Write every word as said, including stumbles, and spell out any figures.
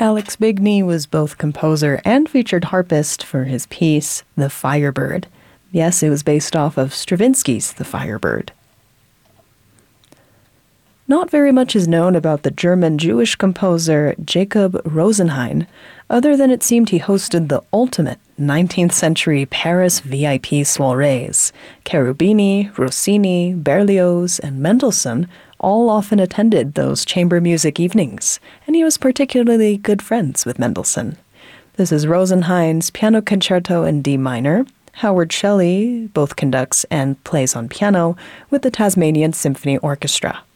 Alex Bigney was both composer and featured harpist for his piece, The Firebird. Yes, it was based off of Stravinsky's The Firebird. Not very much is known about the German Jewish composer Jacob Rosenheim, other than it seemed he hosted the ultimate nineteenth century Paris V I P soirees. Cherubini, Rossini, Berlioz, and Mendelssohn all often attended those chamber music evenings, and he was particularly good friends with Mendelssohn. This is Rosenheim's Piano Concerto in D minor. Howard Shelley both conducts and plays on piano with the Tasmanian Symphony Orchestra.